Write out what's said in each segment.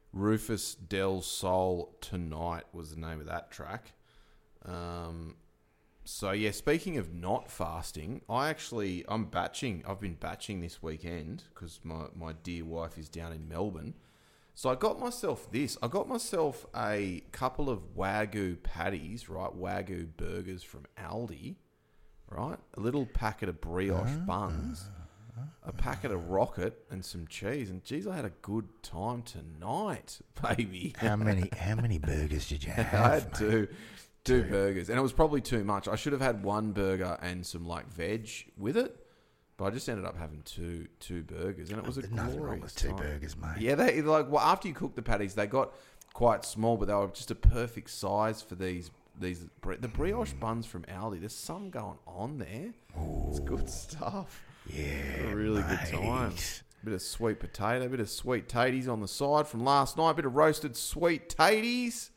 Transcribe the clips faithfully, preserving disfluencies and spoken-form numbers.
Rufus Del Sol Tonight was the name of that track. Um, so, yeah, speaking of not fasting, I actually, I'm batching. I've been batching this weekend because my, my dear wife is down in Melbourne. So I got myself this. I got myself a couple of Wagyu patties, right? Wagyu burgers from Aldi, right? A little packet of brioche uh, buns, uh, uh, a packet of rocket, and some cheese. And geez, I had a good time tonight, baby. How many? How many burgers did you have? I had two, two, two burgers, and it was probably too much. I should have had one burger and some like veg with it. But I just ended up having two two burgers, and it was a There's nothing glorious wrong with two time. burgers, mate. Yeah, they like well after you cook the patties, they got quite small, but they were just a perfect size for these these the brioche mm. buns from Aldi. There's some going on there. Ooh. It's good stuff. Yeah, a really mate. good time. Bit of sweet potato, bit of sweet taties on the side from last night. Bit of roasted sweet taties.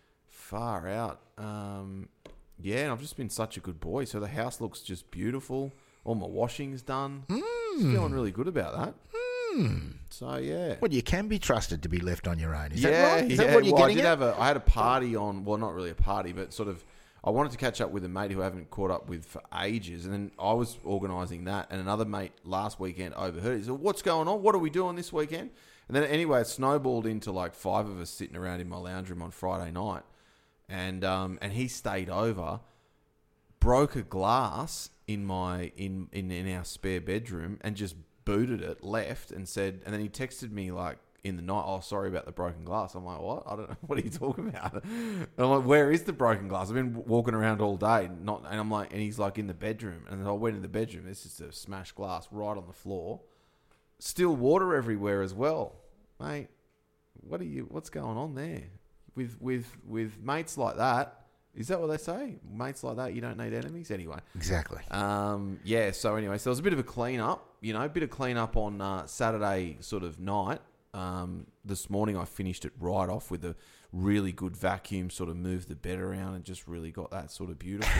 Far out. Um, yeah, and I've just been such a good boy. So the house looks just beautiful. All my washing's done. Mm. Just feeling really good about that. Mm. So, yeah. Well, you can be trusted to be left on your own. Is yeah, that right? Is yeah. that what you're well, getting I did at? have a, I had a party on, well, not really a party, but sort of, I wanted to catch up with a mate who I haven't caught up with for ages. And then I was organising that, and another mate last weekend overheard it. He said, what's going on? What are we doing this weekend? And then anyway, it snowballed into like five of us sitting around in my lounge room on Friday night. And um, and he stayed over, broke a glass in my in, in, in our spare bedroom and just booted it, left, and said, and then he texted me like in the night, oh, sorry about the broken glass. I'm like, what? I don't know. What are you talking about? And I'm like, where is the broken glass? I've been walking around all day, not, and I'm like, and he's like in the bedroom, and then I went in the bedroom. It's just a smashed glass right on the floor, still water everywhere as well, mate. What are you? What's going on there with with with mates like that? Is that what they say? Mates like that, you don't need enemies? Anyway. Exactly. Um, yeah, so anyway, so there was a bit of a clean-up, you know, a bit of clean-up on uh, Saturday sort of night. Um, this morning I finished it right off with a really good vacuum, sort of moved the bed around and just really got that sort of beautiful.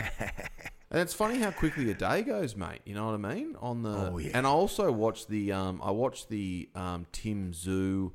And it's funny how quickly a day goes, mate. You know what I mean? On the oh, yeah. And I also watched the, um, I watched the um, Tim Tszyu,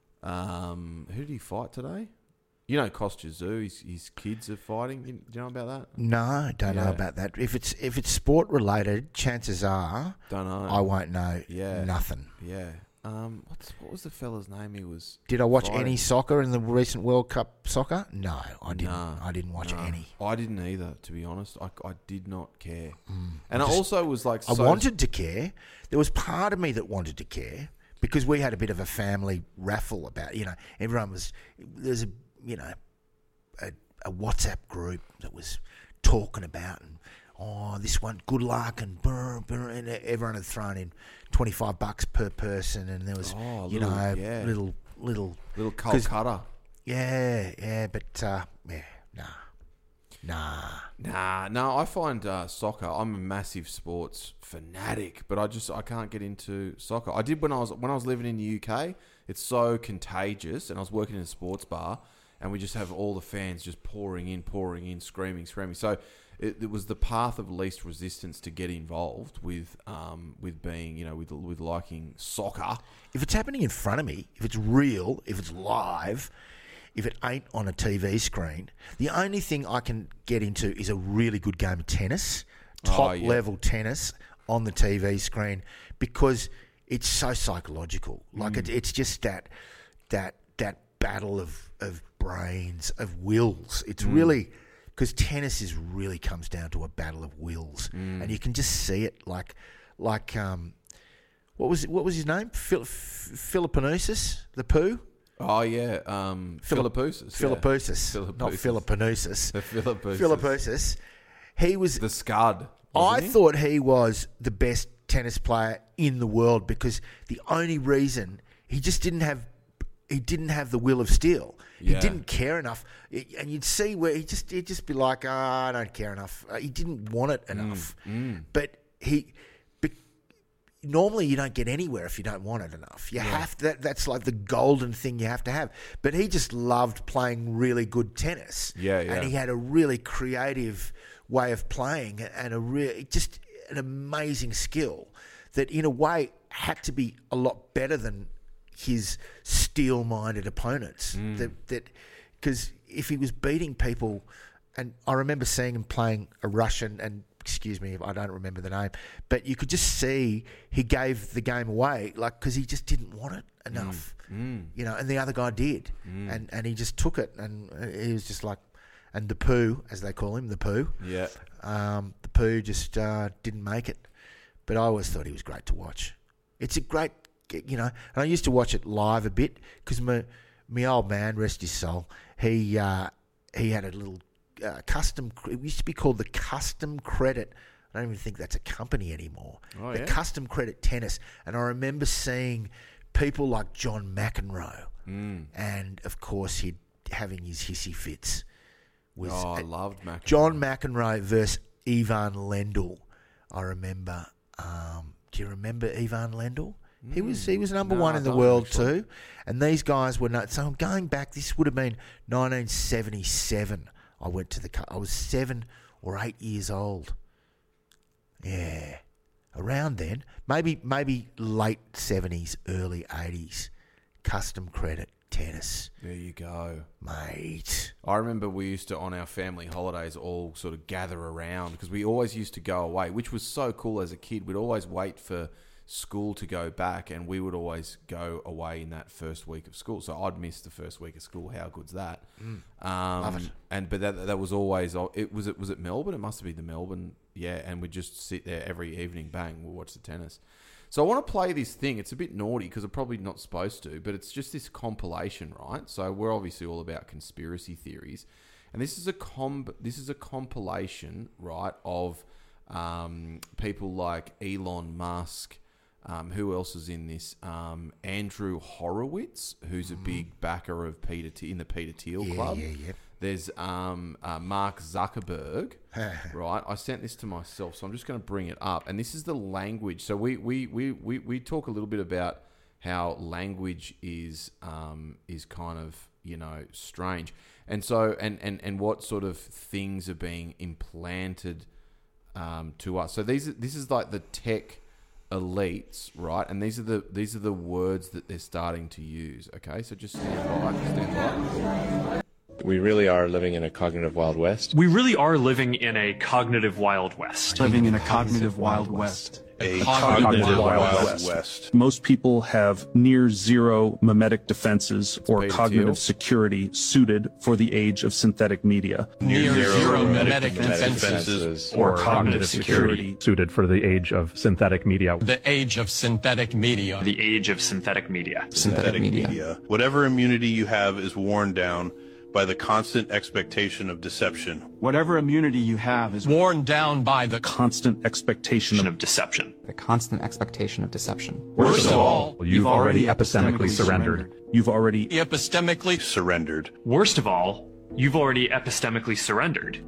um, who did he fight today? You know, Kostya Tszyu, his, his kids are fighting. Do you know about that? No, I don't yeah. know about that. If it's if it's sport related, chances are don't know. I won't know yeah. nothing. Yeah. Um. What's what was the fella's name? He was. Did I watch fighting? any soccer in the recent World Cup soccer? No, I didn't. No, I didn't watch no. any. I didn't either, to be honest. I, I did not care, mm. and I, I just, also was like, I so wanted to care. There was part of me that wanted to care because we had a bit of a family raffle about. You know, everyone was there's a you know. A, a WhatsApp group that was talking about and oh this one good luck and brr, brr, and everyone had thrown in twenty-five bucks per person and there was oh, you little, know yeah. little little little Kolkata yeah yeah but uh, yeah nah nah nah no I find uh, soccer, I'm a massive sports fanatic, but I just I can't get into soccer. I did when I was when I was living in the U K. It's so contagious, and I was working in a sports bar. And we just have all the fans just pouring in, pouring in, screaming, screaming. So it, it was the path of least resistance to get involved with, um, with being, you know, with with liking soccer. If it's happening in front of me, if it's real, if it's live, if it ain't on a T V screen, the only thing I can get into is a really good game of tennis, top oh, yeah. level tennis on the T V screen, because it's so psychological. Like mm. it, it's just that that that battle of of brains, of wills. It's mm. really, because tennis is really comes down to a battle of wills, mm. and you can just see it. Like, like um, what was what was his name? Phil, Philippoussis, the poo. Oh yeah, um, Philippoussis. Philippoussis, yeah. not Philippoussis. The Philippoussis. Philippoussis. He was the Scud. I he? thought he was the best tennis player in the world because the only reason he just didn't have. He didn't have the will of steel. He yeah. didn't care enough, and you'd see where he just he'd just be like, oh, "I don't care enough." Uh, he didn't want it enough, mm, mm. but he. But normally, you don't get anywhere if you don't want it enough. You yeah. have to, that. That's like the golden thing you have to have. But he just loved playing really good tennis. Yeah, yeah. And he had a really creative way of playing, and a real just an amazing skill that, in a way, had to be a lot better than his steel-minded opponents. Mm. That that because if he was beating people, and I remember seeing him playing a Russian, and excuse me if I don't remember the name, but you could just see he gave the game away, like because he just didn't want it enough, Mm. Mm. you know, and the other guy did, Mm. and and he just took it, and he was just like, and the poo, as they call him, the poo, Yeah. um, the poo just uh, didn't make it. But I always thought he was great to watch. It's a great, you know, and I used to watch it live a bit because my, my old man, rest his soul, he uh, he had a little uh, custom, it used to be called the Custom Credit. I don't even think that's a company anymore. Oh, the yeah? Custom Credit Tennis. And I remember seeing people like John McEnroe. Mm. And, of course, he'd having his hissy fits. Was Oh, I uh, loved McEnroe. John McEnroe versus Ivan Lendl. I remember. Um, do you remember Ivan Lendl? Mm. He was he was number No, one I in the don't world actually. too, and these guys were not. So I'm going back. This would have been nineteen seventy-seven. I went to the. I was seven or eight years old. Yeah, around then, maybe maybe late seventies, early eighties. Custom Credit Tennis, There you go. mate. I remember we used to, on our family holidays, all sort of gather around because we always used to go away, which was so cool as a kid. We'd always wait for school to go back, and we would always go away in that first week of school. So I'd miss the first week of school. How good's that? Mm. Um, Love it. And but that that was always it was it was it Melbourne. It must have been the Melbourne, yeah. And we'd just sit there every evening. Bang, we'll watch the tennis. So I want to play this thing. It's a bit naughty because I'm probably not supposed to, but it's just this compilation, right? So we're obviously all about conspiracy theories, and this is a com this is a compilation, right, of um, people like Elon Musk. Um, who else is in this? Um, Andrew Horowitz, who's a big backer of Peter T- in the Peter Thiel Yeah, Club. yeah, yeah. There's um, uh, Mark Zuckerberg, right? I sent this to myself, so I'm just going to bring it up. And this is the language. So we we, we, we, we talk a little bit about how language is um, is kind of, you know, strange. And so and, and, and what sort of things are being implanted um, to us. So these are, this is like the tech elites, right? And these are the these are the words that they're starting to use. Okay, so just stand by, stand by. We really are living in a cognitive Wild West. We really are living in a cognitive Wild West. Living in a cognitive Wild West. A cognitive cognitive Wild Wild West. West. Most people have near zero mimetic defenses or Peter cognitive Thiel. security suited for the age of synthetic media. Near zero mimetic defenses. defenses Or cognitive security. suited for the age of synthetic media. The age of synthetic media. The age of synthetic media. synthetic media. Whatever immunity you have is worn down by the constant expectation of deception. Whatever immunity you have is Worn down by the Constant expectation of Of deception. The constant expectation of deception. Worst of all, You've already epistemically surrendered. You've already epistemically Surrendered. Worst of all, you've already epistemically surrendered.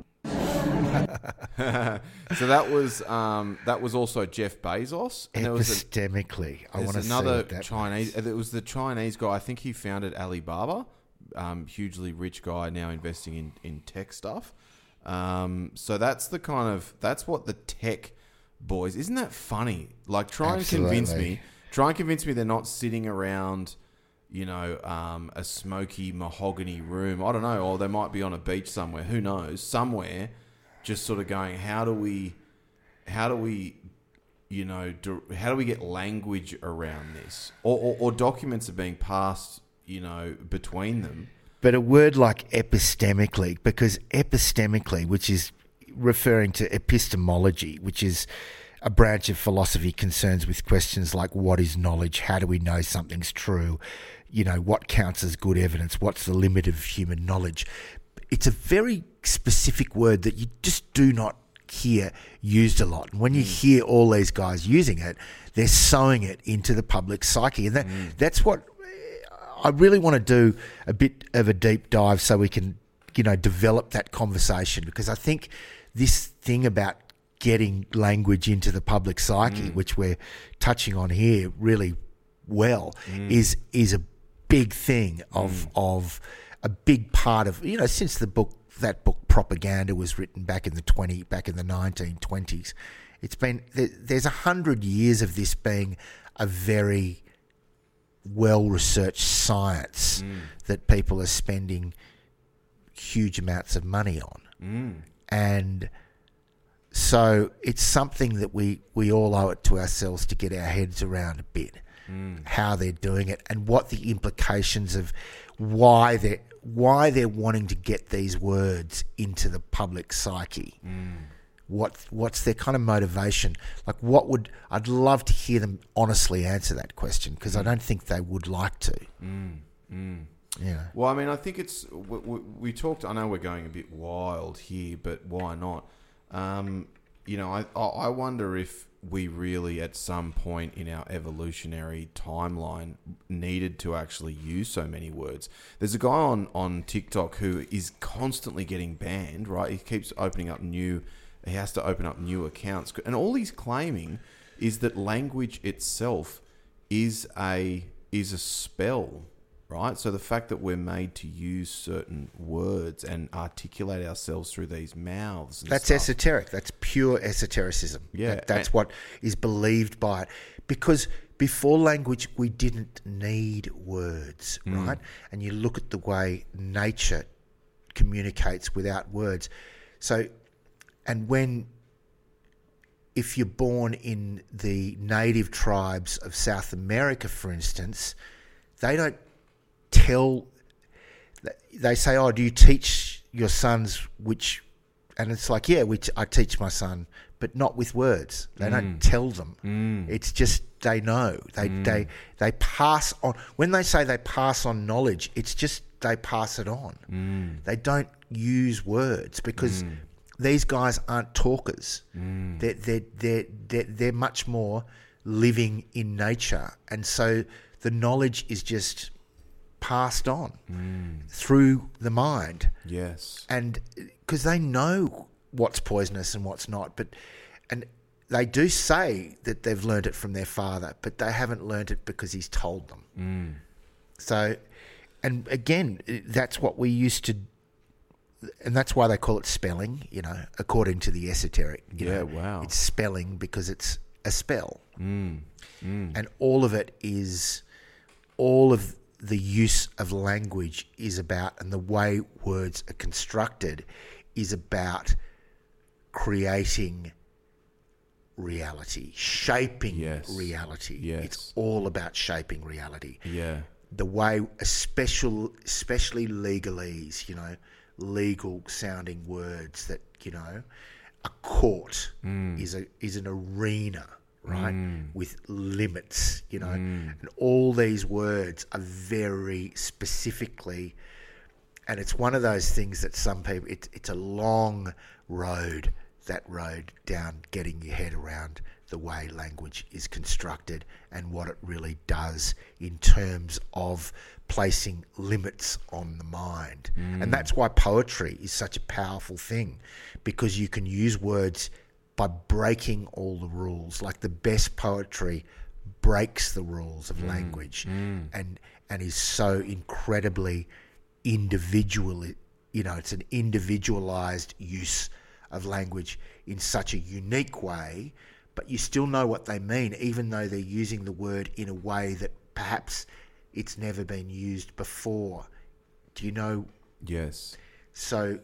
So that was um, that was also Jeff Bezos, and there was a, Epistemically, I there's want to see another what that Chinese. It was the Chinese guy. I think he founded Alibaba. Um, hugely rich guy now investing in, in tech stuff. Um, so that's the kind of that's what the tech boys. Isn't that funny? Like try and convince Absolutely. me. Try and convince me they're not sitting around, you know, um, a smoky mahogany room. I don't know, or they might be on a beach somewhere. Who knows? Somewhere, just sort of going, how do we, how do we, you know, do, how do we get language around this? Or, or, or documents are being passed, you know, between them. But a word like epistemically, because epistemically, which is referring to epistemology, which is a branch of philosophy concerns with questions like what is knowledge, how do we know something's true, you know, what counts as good evidence, what's the limit of human knowledge. It's a very specific word that you just do not hear used a lot. And when you hear all these guys using it, they're sewing it into the public psyche. And that that's what I really want to do, a bit of a deep dive so we can, you know, develop that conversation, because I think this thing about getting language into the public psyche, which we're touching on here really well, is is a big thing of of a big part of, you know, since the book that book Propaganda was written back in the twenty back in the nineteen twenties. It's been there, there's a hundred years of this being a very well-researched science Mm. that people are spending huge amounts of money on. Mm. And so it's something that we, we all owe it to ourselves to get our heads around a bit, Mm. how they're doing it and what the implications of why they're, why they're wanting to get these words into the public psyche. Mm. What what's their kind of motivation? Like, what would I'd love to hear them honestly answer that question, because I don't think they would like to. Mm. Mm. Yeah. Well, I mean, I think it's we, we, we talked. I know we're going a bit wild here, but why not? Um, you know, I I wonder if we really, at some point in our evolutionary timeline, needed to actually use so many words. There's a guy on on TikTok who is constantly getting banned. Right, he keeps opening up new. He has to open up new accounts, and all he's claiming is that language itself is a is a spell, right? So the fact that we're made to use certain words and articulate ourselves through these mouths, and that's stuff. esoteric. That's pure esotericism. Yeah, That- that's and- what is believed by it. Because before language, we didn't need words, Mm. right? And you look at the way nature communicates without words. So, and when, if you're born in the native tribes of South America, for instance, they don't tell, they say, oh, do you teach your sons which, and it's like, yeah, which I teach my son, but not with words. They Mm. don't tell them. Mm. It's just, they know. They, Mm. they, they pass on. When they say they pass on knowledge, it's just they pass it on. Mm. They don't use words because Mm. these guys aren't talkers. Mm. They're, they're, they're, they're, they're much more living in nature. And so the knowledge is just passed on Mm. through the mind. Yes. And because they know what's poisonous and what's not. But and they do say that they've learnt it from their father, but they haven't learnt it because he's told them. Mm. So, and again, that's what we used to, and that's why they call it spelling, you know, according to the esoteric. You Yeah, know, wow. It's spelling because it's a spell. Mm. Mm. And all of it is, all of the use of language is about, and the way words are constructed is about creating reality, shaping Yes. reality. Yes. It's all about shaping reality. Yeah. The way, especially, especially legalese, you know, legal sounding words that, you know, a court Mm. is a is an arena, right, Mm. with limits, you know, Mm. and all these words are very specifically, and it's one of those things that some people, it's it's a long road, that road down getting your head around the way language is constructed and what it really does in terms of placing limits on the mind. Mm. And that's why poetry is such a powerful thing, because you can use words by breaking all the rules. Like the best poetry breaks the rules of Mm. language Mm. and and is so incredibly individual. You know, it's an individualized use of language in such a unique way, but you still know what they mean, even though they're using the word in a way that perhaps it's never been used before. Do you know? Yes. So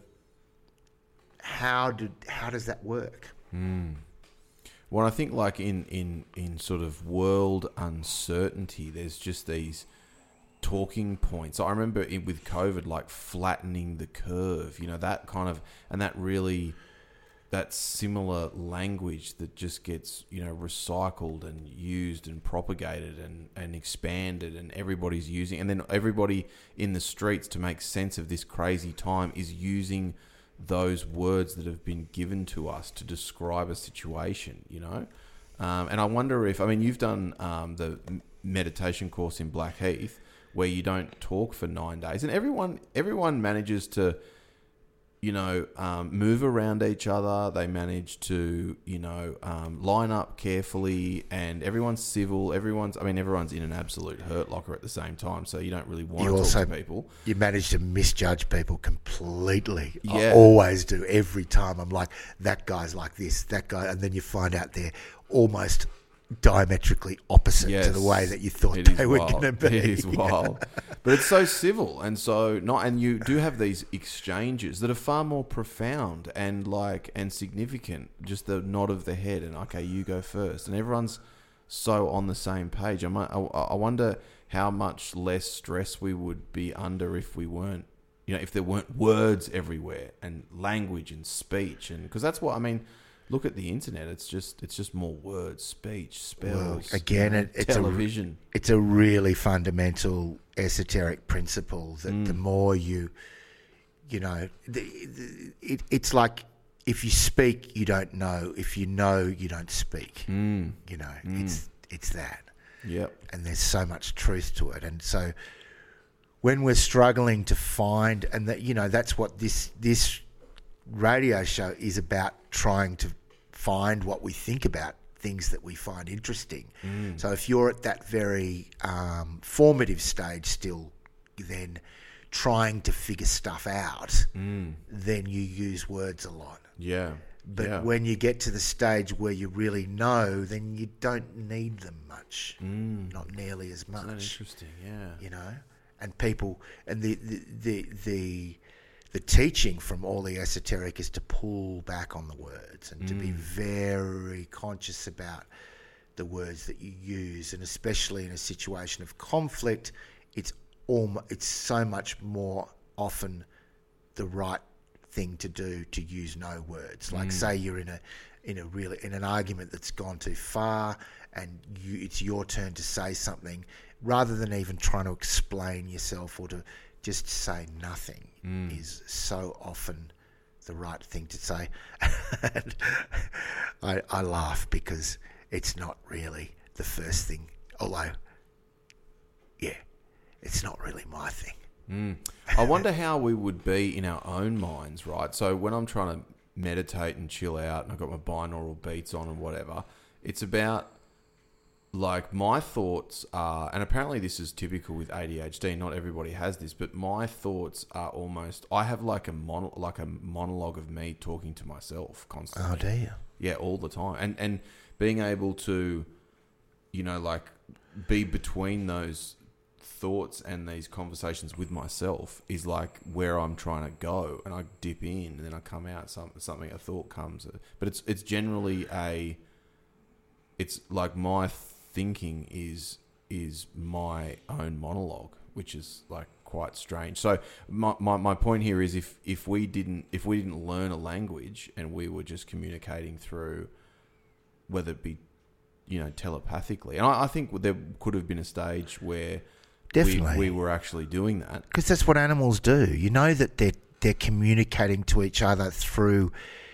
how did how does that work? Mm. Well, I think like in, in, in sort of world uncertainty, there's just these talking points. I remember in, with COVID, like flattening the curve, you know, that kind of, and that really, that similar language that just gets, you know, recycled and used and propagated and, and expanded, and everybody's using, and then everybody in the streets, to make sense of this crazy time, is using those words that have been given to us to describe a situation, you know? Um, and I wonder if, I mean, you've done um, the meditation course in Blackheath where you don't talk for nine days, and everyone, everyone manages to, you know, um, move around each other. They manage to, you know, um, line up carefully, and everyone's civil. Everyone's, I mean, everyone's in an absolute hurt locker at the same time, so you don't really want You to also, talk to people. You manage to misjudge people completely. I Yeah. always do. Every time I'm like, that guy's like this, that guy, and then you find out they're almost diametrically opposite Yes. to the way that you thought It is they were wild. going to be. It is wild. But it's so civil and so not, and you do have these exchanges that are far more profound and like and significant. Just the nod of the head and okay, you go first, and everyone's so on the same page. I might, I, I wonder how much less stress we would be under if we weren't, you know, if there weren't words everywhere and language and speech, and because that's what I mean. Look at the internet; it's just it's just more words, speech, spells. Well, again, you know, it, it's television. A, it's a really fundamental esoteric principle that Mm. the more you, you know, the, the, it, it's like if you speak, you don't know. If you know, you don't speak. Mm. You know, Mm. it's it's that. Yep. And there's so much truth to it, and so when we're struggling to find, and that you know, that's what this this. radio show is about, trying to find what we think about things that we find interesting. Mm. So if you're at that very um, formative stage still, then trying to figure stuff out, Mm. then you use words a lot. Yeah. But yeah. when you get to the stage where you really know, then you don't need them much, Mm. not nearly as much. Isn't that interesting? Yeah. You know, and people, and the the the, the The teaching from all the esoteric is to pull back on the words and to be Mm. very conscious about the words that you use, and especially in a situation of conflict, it's almost, it's so much more often the right thing to do to use no words. Like Mm. say you're in a in a really in an argument that's gone too far, and you, it's your turn to say something, rather than even trying to explain yourself or to just say nothing Mm. is so often the right thing to say. And I, I laugh because it's not really the first thing, although, yeah, it's not really my thing. Mm. I wonder how we would be in our own minds, right? So when I'm trying to meditate and chill out and I've got my binaural beats on and whatever, it's about, like, my thoughts are, and apparently this is typical with A D H D, not everybody has this, but my thoughts are almost, I have like a mono, like a monologue of me talking to myself constantly. Oh, do you? Yeah, all the time. And and being able to, you know, like, be between those thoughts and these conversations with myself is like where I'm trying to go, and I dip in and then I come out, some, something, a thought comes. But it's it's generally a, it's like my thinking is is my own monologue, which is like quite strange. So my, my, my point here is if, if we didn't if we didn't learn a language and we were just communicating through, whether it be, you know, telepathically, and I, I think there could have been a stage where Definitely. we, we were actually doing that. Because that's what animals do. You know that they're they're communicating to each other through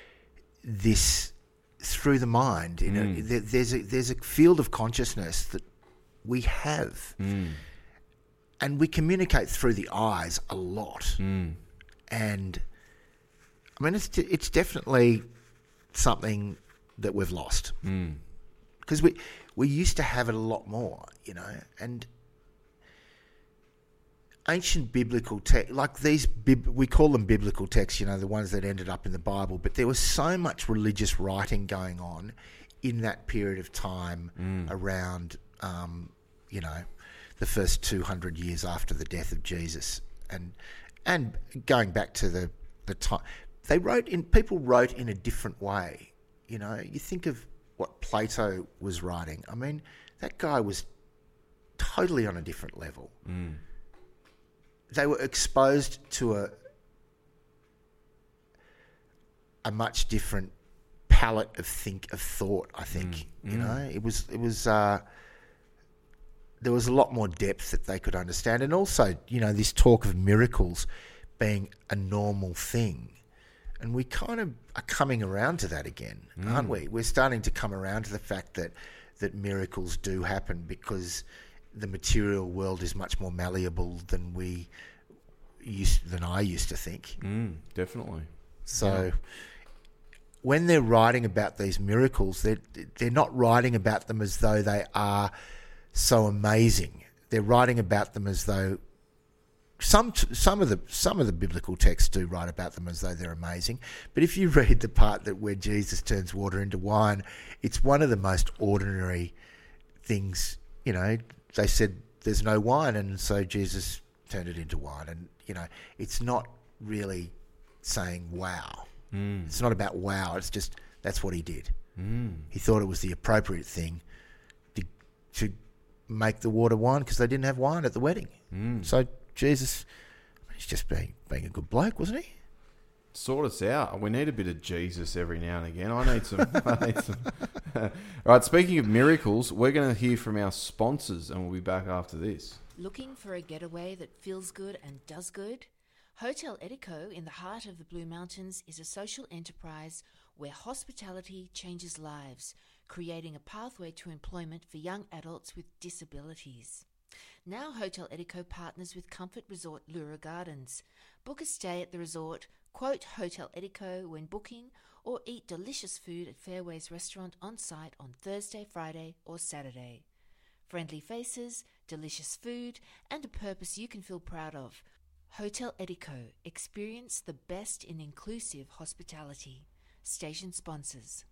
this, through the mind. You know, Mm. there, there's a there's a field of consciousness that we have, Mm. and we communicate through the eyes a lot. Mm. And I mean, it's it's definitely something that we've lost, Mm. because we we used to have it a lot more, you know, and ancient biblical text, like these, bib- we call them biblical texts, you know, the ones that ended up in the Bible, but there was so much religious writing going on in that period of time Mm. around, um, you know, the first two hundred years after the death of Jesus, and and going back to the, the time, they wrote in, people wrote in a different way, you know. You think of what Plato was writing. I mean, that guy was totally on a different level. Mm. They were exposed to a a much different palette of think of thought. I think Mm. you Mm. know it was it was uh, there was a lot more depth that they could understand, and also you know this talk of miracles being a normal thing, and we kind of are coming around to that again, Mm. aren't we? We're starting to come around to the fact that that miracles do happen because the material world is much more malleable than we used than I used to think. Mm. Definitely. So Yeah. when they're writing about these miracles, they're they're not writing about them as though they are so amazing. They're writing about them as though some some of the some of the biblical texts do write about them as though they're amazing. But if you read the part that where Jesus turns water into wine, it's one of the most ordinary things. You know, they said there's no wine, and so Jesus turned it into wine. And you know, it's not really saying wow. Mm. It's not about wow. It's just that's what he did. Mm. He thought it was the appropriate thing to, to make the water wine because they didn't have wine at the wedding. Mm. So Jesus, he's just being being a good bloke, wasn't he? Sort us out. We need a bit of Jesus every now and again. I need some. I need some. All right. Speaking of miracles, we're going to hear from our sponsors, and we'll be back after this. Looking for a getaway that feels good and does good? Hotel Edico in the heart of the Blue Mountains is a social enterprise where hospitality changes lives, creating a pathway to employment for young adults with disabilities. Now Hotel Edico partners with Comfort Resort Lura Gardens. Book a stay at the resort, quote Hotel Edico when booking, or eat delicious food at Fairways Restaurant on site on Thursday, Friday or Saturday. Friendly faces, delicious food, and a purpose you can feel proud of. Hotel Edico. Experience the best in inclusive hospitality. Station sponsors.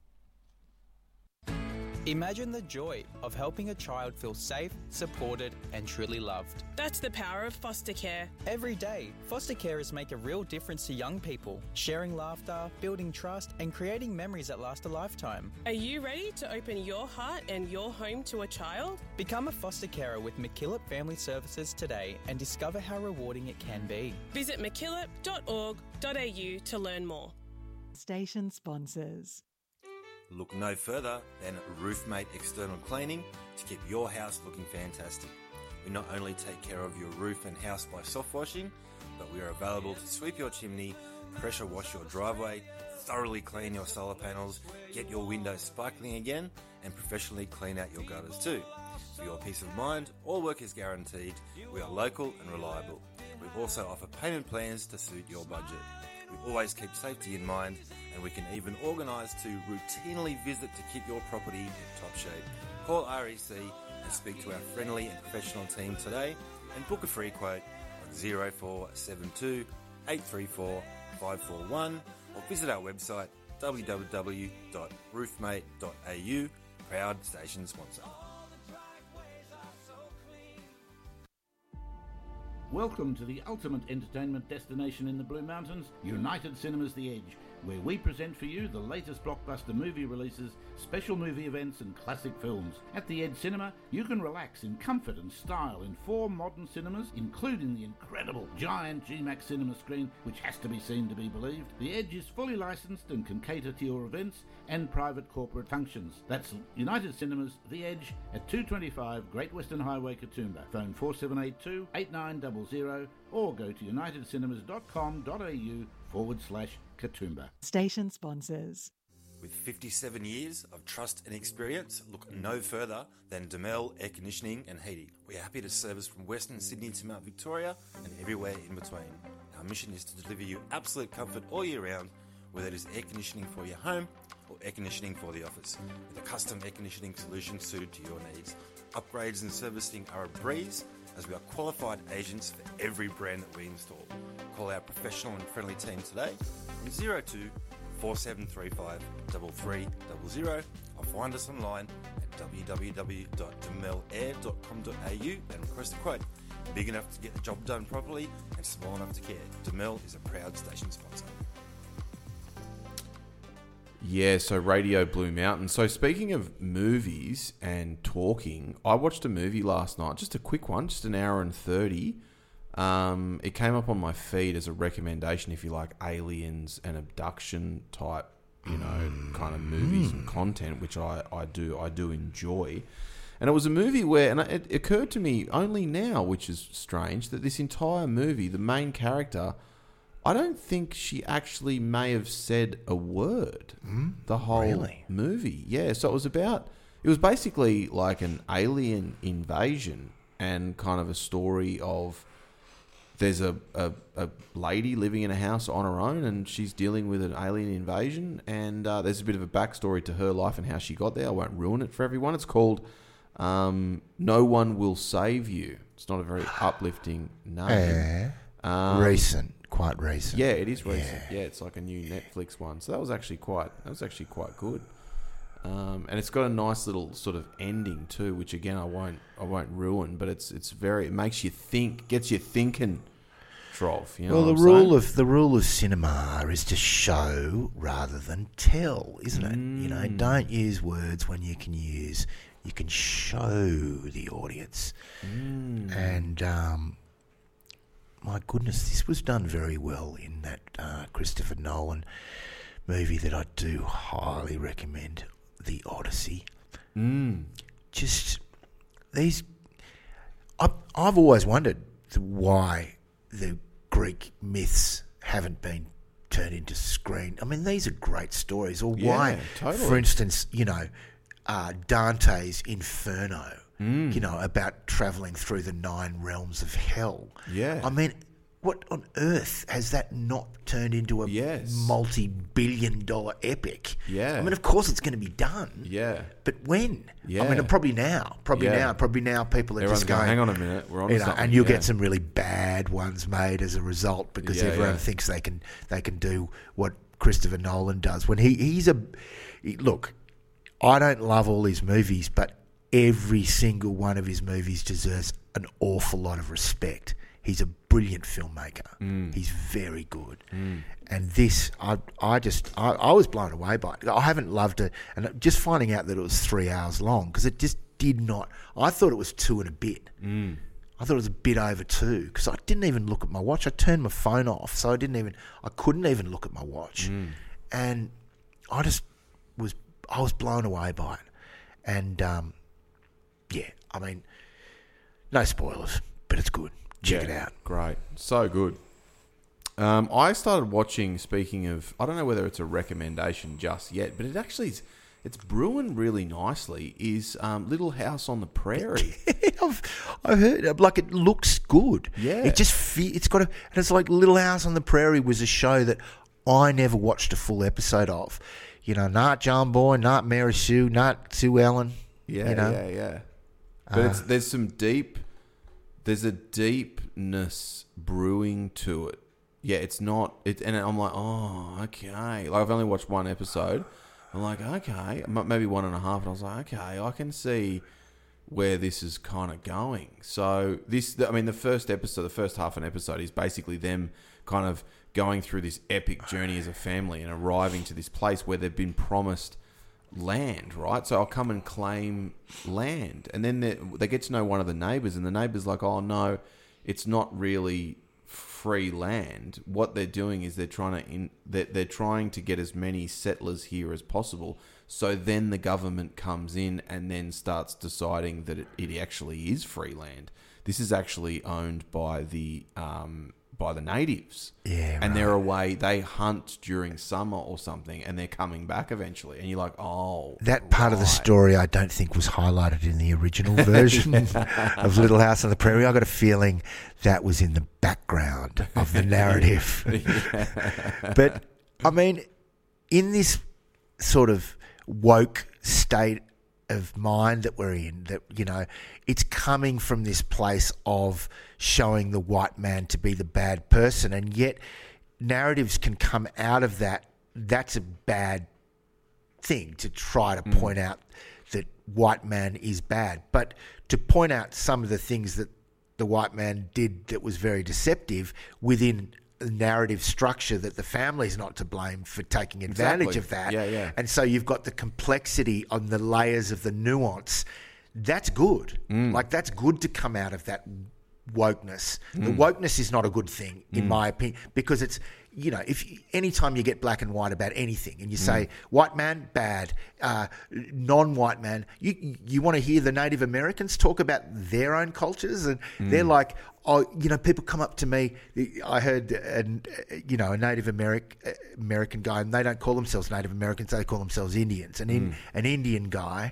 Imagine the joy of helping a child feel safe, supported and truly loved. That's the power of foster care. Every day, foster carers make a real difference to young people, sharing laughter, building trust and creating memories that last a lifetime. Are you ready to open your heart and your home to a child? Become a foster carer with MacKillop Family Services today and discover how rewarding it can be. Visit mackillop dot org dot a u to learn more. Station sponsors. Look no further than Roofmate External Cleaning to keep your house looking fantastic. We not only take care of your roof and house by soft washing, but we are available to sweep your chimney, pressure wash your driveway, thoroughly clean your solar panels, get your windows sparkling again, and professionally clean out your gutters too. For your peace of mind, all work is guaranteed. We are local and reliable. We also offer payment plans to suit your budget. We always keep safety in mind, and we can even organise to routinely visit to keep your property in top shape. Call R E C and speak to our friendly and professional team today and book a free quote on zero four seven two, eight three four, five four one or visit our website w w w dot roofmate dot a u, proud station sponsor. Welcome to the ultimate entertainment destination in the Blue Mountains, United Cinemas The Edge, where we present for you the latest blockbuster movie releases, special movie events and classic films. At The Edge Cinema, you can relax in comfort and style in four modern cinemas, including the incredible giant G MAX cinema screen, which has to be seen to be believed. The Edge is fully licensed and can cater to your events and private corporate functions. That's United Cinemas The Edge at two twenty-five Great Western Highway, Katoomba. Phone four seven eight two, eight nine zero zero or go to united cinemas dot com dot a u forward slash Katoomba. Station sponsors. With fifty-seven years of trust and experience, look no further than Demel Air Conditioning and Heating. We are happy to service from Western Sydney to Mount Victoria and everywhere in between. Our mission is to deliver you absolute comfort all year round, whether it is air conditioning for your home or air conditioning for the office, with a custom air conditioning solution suited to your needs. Upgrades and servicing are a breeze, as we are qualified agents for every brand that we install. Call our professional and friendly team today on zero two four seven three five three three zero zero or find us online at w w w dot demel air dot com dot a u and request a quote. Big enough to get the job done properly and small enough to care. Demel is a proud station sponsor. Yeah, so Radio Blue Mountain. So speaking of movies and talking, I watched a movie last night, just a quick one, just an hour and thirty. Um, it came up on my feed as a recommendation if you like aliens and abduction type, you know, mm. kind of movies and content, which I, I do I do enjoy. And it was a movie where, and it occurred to me only now, which is strange, that this entire movie, the main character, I don't think she actually may have said a word mm? the whole really? movie. Yeah, so it was about, it was basically like an alien invasion and kind of a story of there's a, a, a lady living in a house on her own and she's dealing with an alien invasion, and uh, there's a bit of a backstory to her life and how she got there. I won't ruin it for everyone. It's called Um, No One Will Save You. It's not a very uplifting name. Uh, um, recent, quite recent. Yeah, it is recent. Yeah. Yeah, it's like a new Netflix one. So that was actually quite. That was actually quite good. Um, and it's got a nice little sort of ending too, which again I won't I won't ruin. But it's it's very it makes you think, gets you thinking. Trough, you know well, the what I'm rule saying? of the rule of cinema is to show rather than tell, isn't it? Mm. You know, don't use words when you can use. You can show the audience, Mm. and um, my goodness, this was done very well in that uh, Christopher Nolan movie that I do highly recommend, The Odyssey. Mm. Just these, I've I've always wondered why the Greek myths haven't been turned into screen. I mean, these are great stories. Or Yeah, why, totally. for instance, you know, uh, Dante's Inferno, Mm. you know, about travelling through the nine realms of hell. Yeah. I mean, what on earth has that not turned into a Yes. multi-billion dollar epic? Yeah. I mean, of course it's going to be done. Yeah. But when? Yeah. I mean, probably now. Probably Yeah. now. Probably now people are Everyone's just going, going, hang on a minute, we're on you to know, something, and you'll yeah. get some really bad ones made as a result because Yeah, everyone yeah. thinks they can they can do what Christopher Nolan does. When he he's a he, look, I don't love all his movies, but every single one of his movies deserves an awful lot of respect. He's a brilliant filmmaker. Mm. He's very good. Mm. And this, I, I just, I, I was blown away by it. I haven't loved it, and just finding out that it was three hours long because it just did not. I thought it was two and a bit. Mm. I thought it was a bit over two because I didn't even look at my watch. I turned my phone off, so I didn't even, I couldn't even look at my watch, Mm. and I just was, I was blown away by it, and um, yeah, I mean, no spoilers, but it's good. Check Yeah, it out. Great. So good. Um, I started watching, speaking of, I don't know whether it's a recommendation just yet, but it actually is, it's brewing really nicely, is um, Little House on the Prairie. I've, I've heard, like, it looks good. Yeah. It just, fe- it's got a, and it's like Little House on the Prairie was a show that I never watched a full episode of. You know, not John Boy, not Mary Sue, not Sue Ellen. Yeah, you know? yeah, yeah. But Uh, it's, there's some deep, there's a deepness brewing to it. Yeah, it's not, it, and I'm like, oh, okay. Like, I've only watched one episode. I'm like, okay, m- maybe one and a half. And I was like, okay, I can see where this is kind of going. So this, I mean, the first episode, the first half an episode is basically them kind of going through this epic journey as a family and arriving to this place where they've been promised land, right? So I'll come and claim land. And then they, they get to know one of the neighbours, and the neighbour's like, oh, no, it's not really free land. What they're doing is they're trying to in, they're, they're trying to get as many settlers here as possible. So then the government comes in and then starts deciding that it, it actually is free land. This is actually owned by the um, by the natives. Yeah, and right. they're away. They hunt during summer or something, and they're coming back eventually. And you're like, oh, That part of the right. story I don't think was highlighted in the original version of Little House on the Prairie. I got a feeling that was in the background of the narrative. Yeah. But, I mean, in this sort of woke state of mind that we're in, that, you know, it's coming from this place of showing the white man to be the bad person, and yet narratives can come out of that. That's a bad thing to try to Mm. point out that white man is bad, but to point out some of the things that the white man did that was very deceptive within a narrative structure, that the family's not to blame for taking advantage Exactly. of that. Yeah, yeah. And so you've got the complexity on the layers of the nuance. That's good. Mm. Like, that's good to come out of that wokeness. The Mm. wokeness is not a good thing, in Mm. my opinion, because it's, you know, if anytime you get black and white about anything and you Mm. say white man bad, uh, non-white man, you you want to hear the Native Americans talk about their own cultures, and Mm. they're like, oh, you know, people come up to me. I heard, an, you know, a Native American American guy, and they don't call themselves Native Americans; they call themselves Indians. And in, Mm. an Indian guy,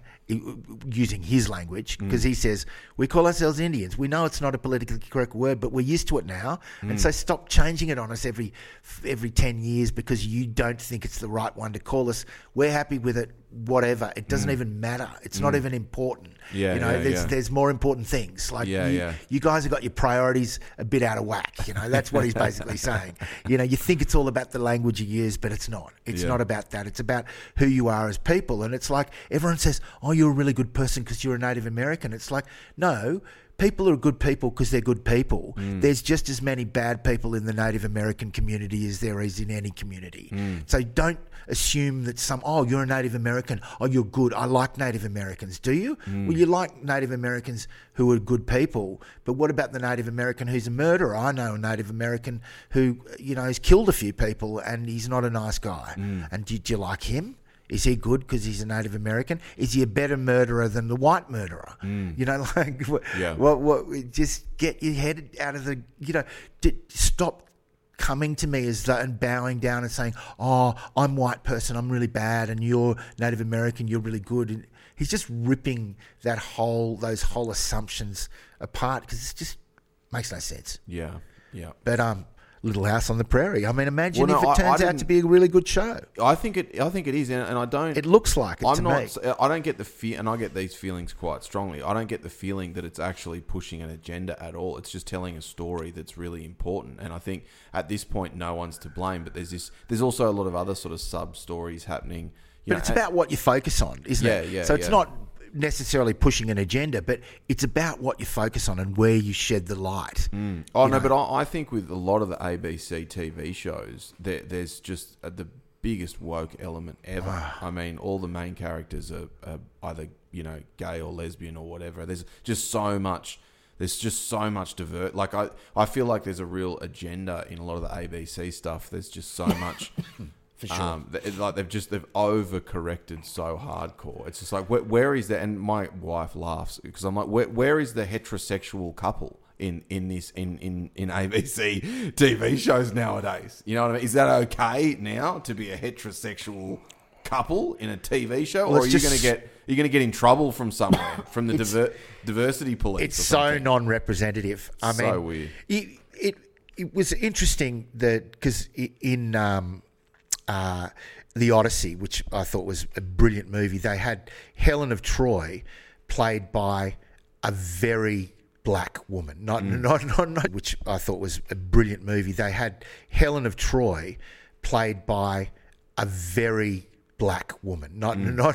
using his language, because Mm. he says, we call ourselves Indians. We know it's not a politically correct word, but we're used to it now, and Mm. so stop changing it on us every every ten years because you don't think it's the right one to call us. We're happy with it, whatever. It doesn't mm. even matter. It's mm. not even important. Yeah, you know, yeah, there's yeah. there's more important things. Like yeah, you, yeah. you guys have got your priorities a bit out of whack. You know, that's what he's basically saying. You know, you think it's all about the language you use, but it's not. It's Yeah. not about that. It's about who you are as people. And it's like everyone says, "Oh, you're a really good person because you're a Native American." It's like, no. People are good people because they're good people. Mm. There's just as many bad people in the Native American community as there is in any community. Mm. So don't assume that some, oh, you're a Native American, oh, you're good. I like Native Americans. Do you? Mm. Well, you like Native Americans who are good people, but what about the Native American who's a murderer? I know a Native American who, you know, has killed a few people and he's not a nice guy. Mm. And do, do you like him? Is he good because he's a Native American? Is he a better murderer than the white murderer? Mm. You know, like, Yeah. what, what, just get your head out of the, you know, d- stop coming to me as though and bowing down and saying, oh, I'm white person, I'm really bad, and you're Native American, you're really good. And he's just ripping that whole, those whole assumptions apart because it just makes no sense. Yeah, yeah. But, um, Little House on the Prairie. I mean, imagine Well, if no, it I- I turns out didn't- to be a really good show. I think it. I think it is, and, and I don't. It looks like it I'm to not. me. I don't get the fear, and I get these feelings quite strongly. I don't get the feeling that it's actually pushing an agenda at all. It's just telling a story that's really important, and I think at this point, no one's to blame. But there's this. There's also a lot of other sort of sub stories happening. You But know, it's and- about what you focus on, isn't Yeah, it? yeah, So it's yeah. not necessarily pushing an agenda, but it's about what you focus on and where you shed the light. Mm. Oh You no, know? but I, I think with a lot of the A B C T V shows, there, there's just uh, the biggest woke element ever. I mean, all the main characters are, are either you know gay or lesbian or whatever. There's just so much. There's just so much divert. Like I, I feel like there's a real agenda in a lot of the A B C stuff. There's just so much. For sure. Um, th- like they've just they've overcorrected so hardcore. It's just like where, where is that? And my wife laughs because I'm like, where, where is the heterosexual couple in, in this in, in, in A B C T V shows nowadays? You know what I mean? Is that okay now to be a heterosexual couple in a T V show, Well, or are it's you just- going to get are you going to get in trouble from somewhere from the It's- diver- diversity police? It's or so something? non-representative. I So mean, weird. It, it it was interesting that because in um, uh, The Odyssey, which I thought was a brilliant movie, they had Helen of Troy played by a very black woman, not Mm. not, not not which I thought was a brilliant movie. They had Helen of Troy played by a very black woman, not Mm. not